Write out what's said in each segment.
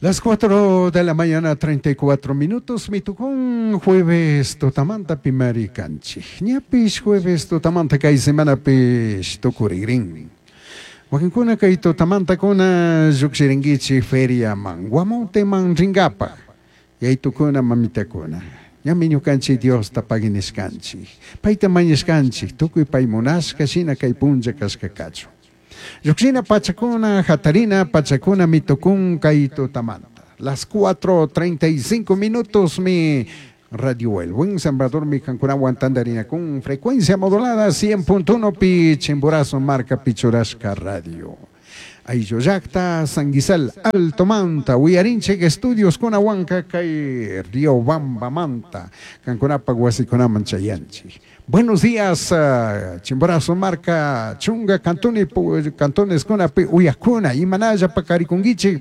Las 4 de la mañana, 34 minutos. Mi tucón jueves totamanta pimari canchi. Ñapis jueves totamanta kay semana pis tukurigrin. Wakinkuna kay totamanta kuna yuksiringichi feria man. Guamonte man ringapa. Yay tukuna mamita kuna. Yaminyo kanchi Dios tapaginis kanchi. Paita manis kanchi. Tukuy paimunas kasina kay punja kaskakacho. Yuxina Pachacuna, Jatarina, Pachacuna, Mitocún, Caito Tamanta. Las 4:35 minutos, mi radio El Buen Sembrador, mi Cancunagua Tandarina, con frecuencia modulada 100.1 pi Chimborazo, marca Pichurasca Radio. Ayoyacta, Sanguizal, Alto Manta, Huiarinche, Estudios, Conahuanca, Cay, Río Bamba Manta, Cancunapa, Guasiconaman, Chayanchi. Buenos días, Chimborazo, marca Chunga, Cantones, Conape, Uyacuna, Imanaya, Pacaricunguichi,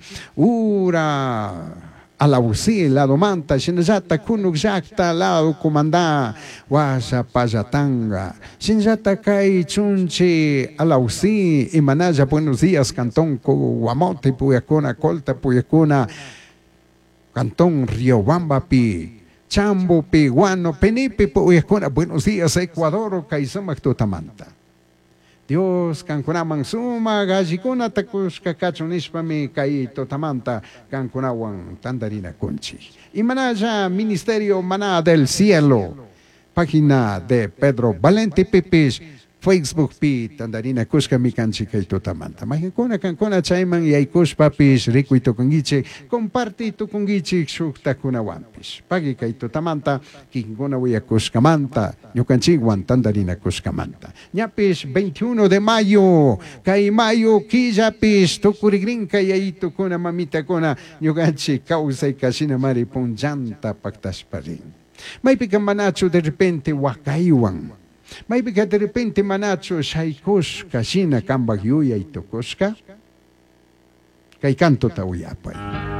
Ura, Alausi, Lado Manta, Shinjata, Kunukjacta, Lado Comandá, Guasa, Payatanga, Shinjata, Kai, Chunchi, Alausi, Imanaya, buenos días, Cantón, Guamote, Puyacuna, Colta, Puyacuna, Cantón, Riobamba, Pi. Chambo, Peguano, Penipe, Puyacuna, buenos días, Ecuador, Kaisamak Totamanta. Dios, Cancunaman Suma, Gajicuna, Tacus, Cacachonispa, Kai Totamanta, Cancunawan, Tandarina Conchi. Y Manaya, Ministerio Maná del Cielo, página de Pedro Valente Pepes, Facebook pi Tandarina Cusca mi canchica y totamanta. Majicuna cancona chaiman y aikus papis rico y tocongiche, comparte y tocongiche xukta kuna wampis. Pagi y totamanta, kingona huya cuscamanta, yucanchiguan Tandarina Cuscamanta. Ñapis 21 de mayo, kai mayo, quillapis, tocurigrinca y ahí tocona mamita cona, yuganchi causa y casina mari punjanta pactasparin. Maipican manacho de repente wakaiwan. Maybe que de repente manacho shaikoska shina kambag yuya y tokoska kay canto tauyapay.